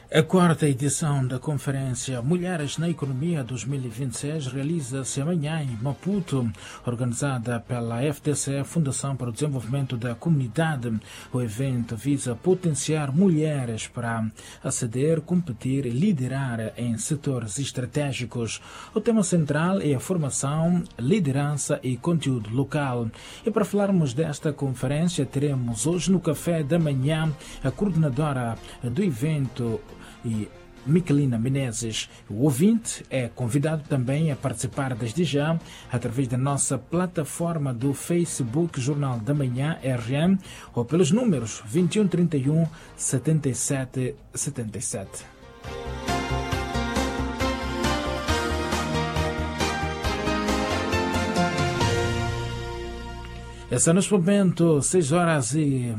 A quarta edição da Conferência Mulheres na Economia 2026 realiza-se amanhã em Maputo, organizada pela FDC, Fundação para o Desenvolvimento da Comunidade. O evento visa potenciar mulheres para aceder, competir e liderar em setores estratégicos. O tema central é a formação, liderança e conteúdo local. E para falarmos desta conferência, teremos hoje no café da manhã a coordenadora do evento, e Miquelina Menezes. O ouvinte é convidado também a participar desde já através da nossa plataforma do Facebook Jornal da Manhã RM ou pelos números 2131 77 77. Esse neste momento, 6 horas e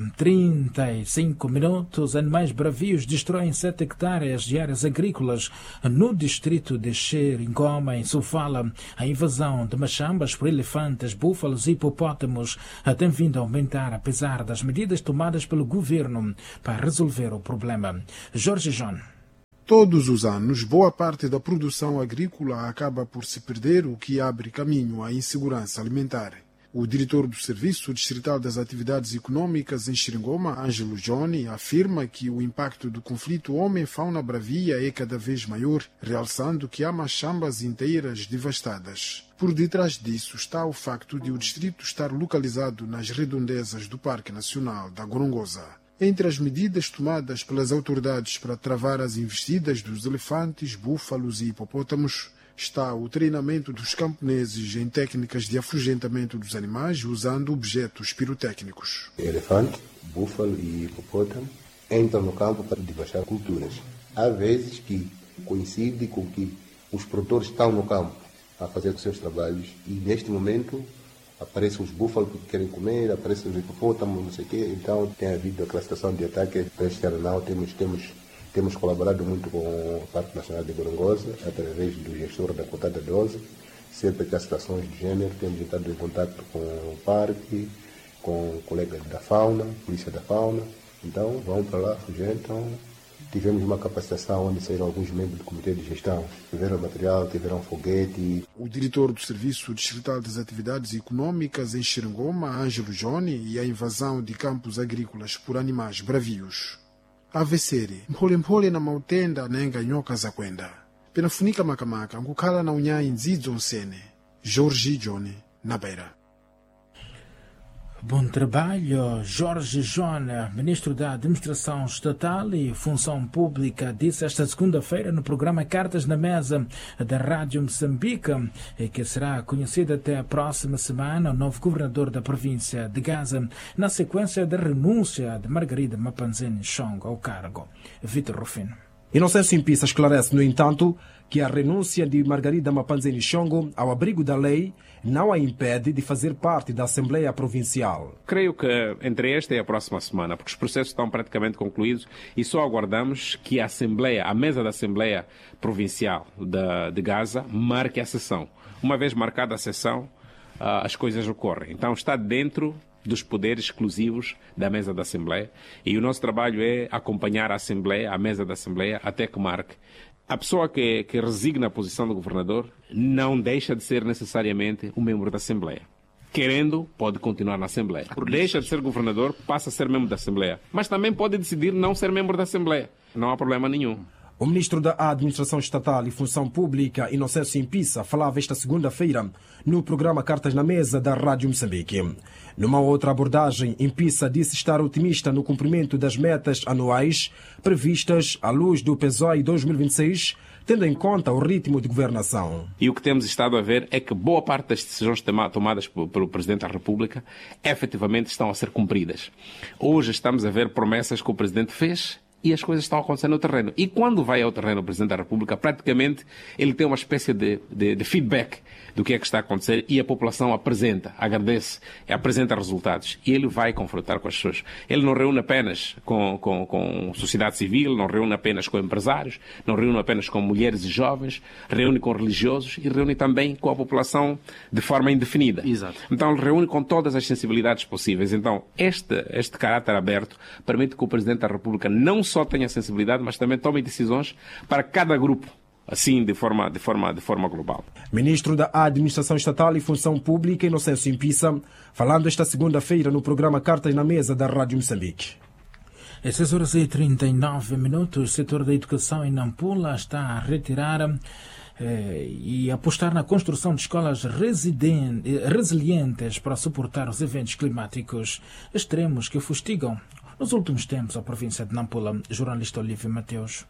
35 minutos, animais bravios destroem 7 hectares de áreas agrícolas no distrito de Xeringoma, em Sofala. A invasão de machambas por elefantes, búfalos e hipopótamos tem vindo a aumentar, apesar das medidas tomadas pelo governo para resolver o problema. Jorge John. Todos os anos, boa parte da produção agrícola acaba por se perder, o que abre caminho à insegurança alimentar. O diretor do Serviço Distrital das Atividades Econômicas em Xeringoma, Ângelo Johnny, afirma que o impacto do conflito homem-fauna bravia é cada vez maior, realçando que há machambas inteiras devastadas. Por detrás disso está o facto de o distrito estar localizado nas redondezas do Parque Nacional da Gorongosa. Entre as medidas tomadas pelas autoridades para travar as investidas dos elefantes, búfalos e hipopótamos, está o treinamento dos camponeses em técnicas de afugentamento dos animais usando objetos pirotécnicos. Elefante, búfalo e hipopótamo entram no campo para devastar culturas. Há vezes que coincide com que os produtores estão no campo a fazer os seus trabalhos e neste momento aparecem os búfalos que querem comer, aparecem os hipopótamos, não sei o quê. Então tem havido a classificação de ataque. Para este ano não, temos colaborado muito com o Parque Nacional de Gorongosa, através do gestor da Cotada 12. Sempre que há situações de gênero, temos entrado em contato com o parque, com colegas da fauna, polícia da fauna. Então, vão para lá, afugentam. Tivemos uma capacitação onde saíram alguns membros do Comitê de Gestão. Tiveram material, tiveram foguete. O diretor do Serviço Distrital das Atividades Econômicas em Xeringoma, Ângelo Johnny, e a invasão de campos agrícolas por animais bravios. Aveseri mpholemphole na mautenda nenga nyoka za kwenda penafunika makamaka nkukhala na unyayi ndzidzo nsene. Jorge John, na Beira. Bom trabalho. Jorge John, ministro da Administração Estatal e Função Pública, disse esta segunda-feira no programa Cartas na Mesa da Rádio Moçambique que será conhecido até a próxima semana o novo governador da província de Gaza, na sequência da renúncia de Margarida Mapanzini Chong ao cargo. Vitor Rufino. Inocêncio Impissa esclarece, no entanto, que a renúncia de Margarida Mapanzini Chongo ao abrigo da lei não a impede de fazer parte da Assembleia Provincial. Creio que entre esta e a próxima semana, porque os processos estão praticamente concluídos e só aguardamos que a mesa da Assembleia Provincial de Gaza marque a sessão. Uma vez marcada a sessão, as coisas ocorrem. Então está dentro dos poderes exclusivos da mesa da Assembleia e o nosso trabalho é acompanhar a mesa da Assembleia até que marque. A pessoa que resigna a posição do governador não deixa de ser necessariamente um membro da Assembleia. Querendo, pode continuar na Assembleia. Deixa de ser governador, passa a ser membro da Assembleia. Mas também pode decidir não ser membro da Assembleia. Não há problema nenhum. O ministro da Administração Estatal e Função Pública, Inocêncio Impissa, falava esta segunda-feira no programa Cartas na Mesa da Rádio Moçambique. Numa outra abordagem, Impissa disse estar otimista no cumprimento das metas anuais previstas à luz do PSOE 2026, tendo em conta o ritmo de governação. E o que temos estado a ver é que boa parte das decisões tomadas pelo Presidente da República efetivamente estão a ser cumpridas. Hoje estamos a ver promessas que o Presidente fez e as coisas estão acontecendo no terreno. E quando vai ao terreno o Presidente da República, praticamente ele tem uma espécie de feedback do que é que está a acontecer e a população agradece, apresenta resultados. E ele vai confrontar com as pessoas. Ele não reúne apenas com sociedade civil, não reúne apenas com empresários, não reúne apenas com mulheres e jovens, reúne com religiosos e reúne também com a população de forma indefinida. Exato. Então ele reúne com todas as sensibilidades possíveis. Então este caráter aberto permite que o Presidente da República não só tenha sensibilidade, mas também tome decisões para cada grupo, assim de forma global. Ministro da Administração Estatal e Função Pública, Inocêncio Impissa, falando esta segunda-feira no programa Cartas na Mesa da Rádio Moçambique. Às 6h39, o setor da educação em Nampula está a retirar e apostar na construção de escolas resilientes para suportar os eventos climáticos extremos que fustigam nos últimos tempos a província de Nampula. Jornalista Olívio Mateus.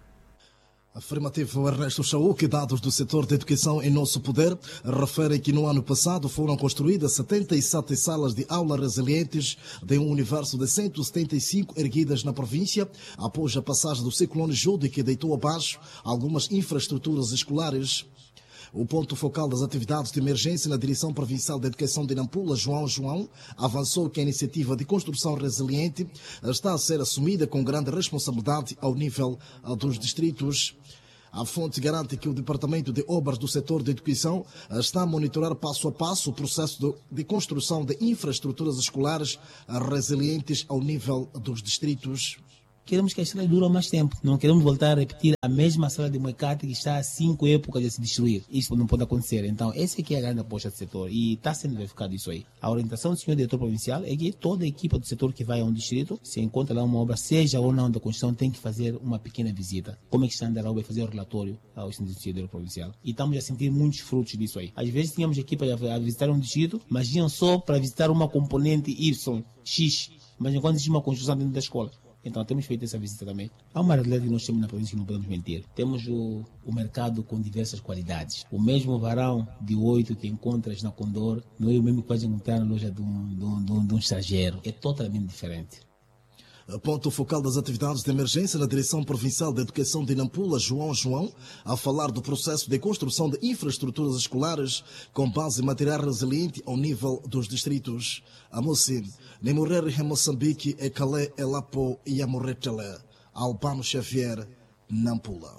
Afirmativo Ernesto Chaúque, dados do setor da educação em nosso poder, referem que no ano passado foram construídas 77 salas de aula resilientes de um universo de 175 erguidas na província, após a passagem do ciclone Jude, que deitou abaixo algumas infraestruturas escolares. O ponto focal das atividades de emergência na Direção Provincial da Educação de Nampula, João, avançou que a iniciativa de construção resiliente está a ser assumida com grande responsabilidade ao nível dos distritos. A fonte garante que o Departamento de Obras do setor da educação está a monitorar passo a passo o processo de construção de infraestruturas escolares resilientes ao nível dos distritos. Queremos que as salas durem mais tempo. Não queremos voltar a repetir a mesma sala de Moicate que está há 5 épocas a se destruir. Isso não pode acontecer. Então, essa aqui é a grande aposta do setor e está sendo verificado isso aí. A orientação do senhor diretor provincial é que toda a equipa do setor que vai a um distrito, se encontra lá uma obra, seja ou não da construção, tem que fazer uma pequena visita. Como é que está andando a obra e fazer o relatório ao senhor diretor provincial. E estamos a sentir muitos frutos disso aí. Às vezes tínhamos equipa a visitar um distrito, mas iam só para visitar uma componente Y, X, mas enquanto existe uma construção dentro da escola. Então, temos feito essa visita também. Há uma realidade que nós temos na província que não podemos mentir. Temos o mercado com diversas qualidades. O mesmo varão de 8 que encontras na Condor não é o mesmo que vais encontrar na loja de um estrangeiro. É totalmente diferente. Ponto focal das atividades de emergência na Direção Provincial da Educação de Nampula, João, a falar do processo de construção de infraestruturas escolares com base em material resiliente ao nível dos distritos. A Moçim, Nemorrer em Moçambique, Ecalé, Elapo e Amorretele, Albano Xavier, Nampula.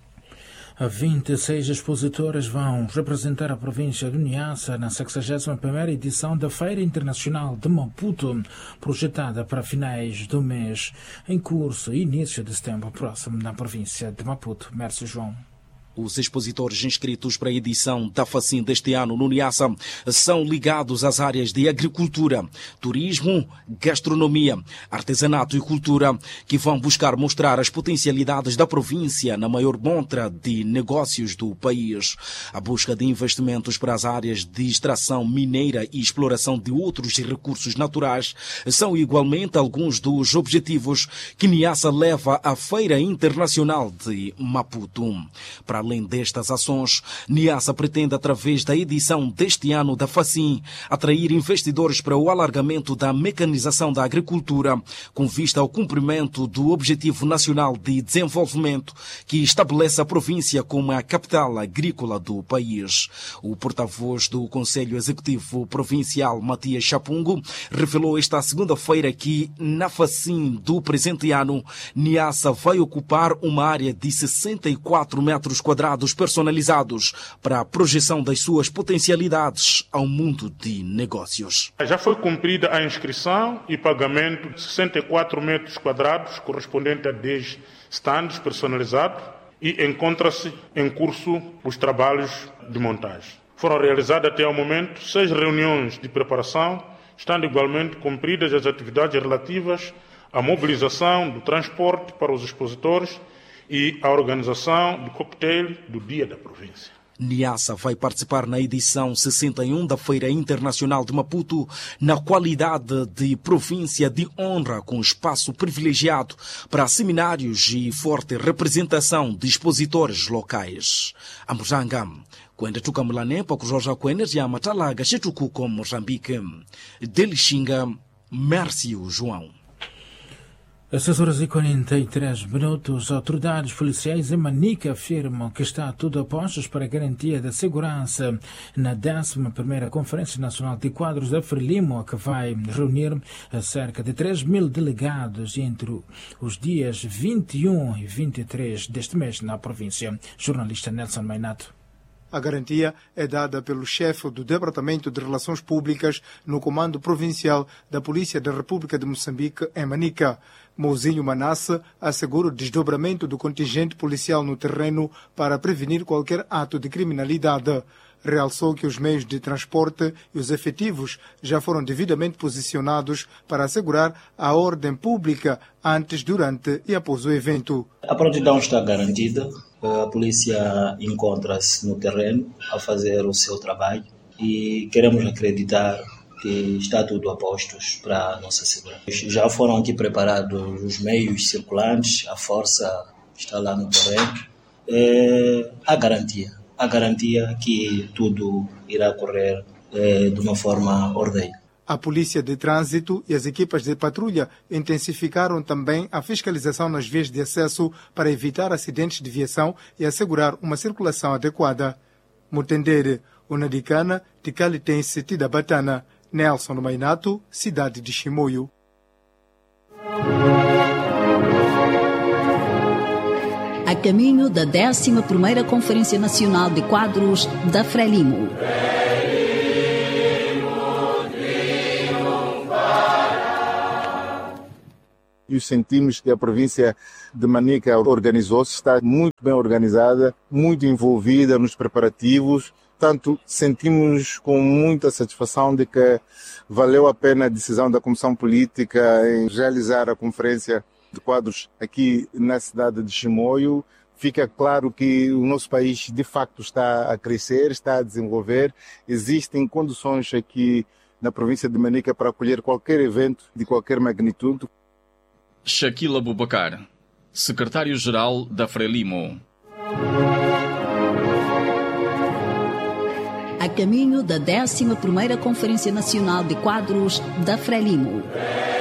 26 expositores vão representar a província de Niassa na 61ª edição da Feira Internacional de Maputo, projetada para finais do mês, em curso e início de setembro próximo na província de Maputo. Mércio João. Os expositores inscritos para a edição da FACIM deste ano no Niassa são ligados às áreas de agricultura, turismo, gastronomia, artesanato e cultura, que vão buscar mostrar as potencialidades da província na maior montra de negócios do país. A busca de investimentos para as áreas de extração mineira e exploração de outros recursos naturais são igualmente alguns dos objetivos que Niassa leva à Feira Internacional de Maputo. Para além destas ações, Niassa pretende, através da edição deste ano da FACIM, atrair investidores para o alargamento da mecanização da agricultura, com vista ao cumprimento do Objetivo Nacional de Desenvolvimento, que estabelece a província como a capital agrícola do país. O porta-voz do Conselho Executivo Provincial, Matias Chapungo, revelou esta segunda-feira que, na FACIM do presente ano, Niassa vai ocupar uma área de 64 metros quadrados personalizados para a projeção das suas potencialidades ao mundo de negócios. Já foi cumprida a inscrição e pagamento de 64 metros quadrados, correspondente a 10 stands personalizados, e encontra-se em curso os trabalhos de montagem. Foram realizadas até ao momento 6 reuniões de preparação, estando igualmente cumpridas as atividades relativas à mobilização do transporte para os expositores e a organização do coquetel do Dia da Província. Niassa vai participar na edição 61 da Feira Internacional de Maputo na qualidade de província de honra, com espaço privilegiado para seminários e forte representação de expositores locais. Amujanga, Kwenda tukamulane pa kujoja kwenergia ya matalaga chituku com Moçambique. Delixinga, Mércio João. Às 6h43, autoridades policiais em Manica afirmam que está tudo a postos para a garantia da segurança na 11ª Conferência Nacional de Quadros da Frelimo, que vai reunir cerca de 3.000 delegados entre os dias 21 e 23 deste mês na província. Jornalista Nelson Mainato. A garantia é dada pelo chefe do Departamento de Relações Públicas no Comando Provincial da Polícia da República de Moçambique, em Manica. Mouzinho Manasse assegura o desdobramento do contingente policial no terreno para prevenir qualquer ato de criminalidade. Realçou que os meios de transporte e os efetivos já foram devidamente posicionados para assegurar a ordem pública antes, durante e após o evento. A prontidão está garantida. A polícia encontra-se no terreno a fazer o seu trabalho e queremos acreditar que está tudo a postos para a nossa segurança. Já foram aqui preparados os meios circulantes, a força está lá no terreno. A garantia que tudo irá correr de uma forma ordeira. A Polícia de Trânsito e as equipas de patrulha intensificaram também a fiscalização nas vias de acesso para evitar acidentes de viação e assegurar uma circulação adequada. Mutendere, Unadicana, Ticalitense, Tidabatana, Nelson Mainato, cidade de Chimoio. A caminho da 11ª Conferência Nacional de Quadros da Frelimo. E sentimos que a província de Manica organizou-se, está muito bem organizada, muito envolvida nos preparativos. Portanto, sentimos com muita satisfação de que valeu a pena a decisão da Comissão Política em realizar a Conferência de Quadros aqui na cidade de Chimoio. Fica claro que o nosso país de facto está a crescer, está a desenvolver. Existem condições aqui na província de Manica para acolher qualquer evento de qualquer magnitude. Shaquila Bubacar, secretário-geral da Frelimo. A caminho da 11ª Conferência Nacional de Quadros da Frelimo.